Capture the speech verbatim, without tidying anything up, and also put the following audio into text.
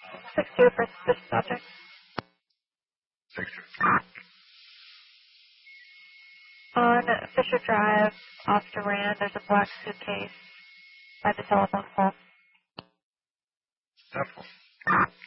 six two for suspicious object. Six. On Fisher Drive, off Duran, there's a black suitcase by the telephone pole. Definitely.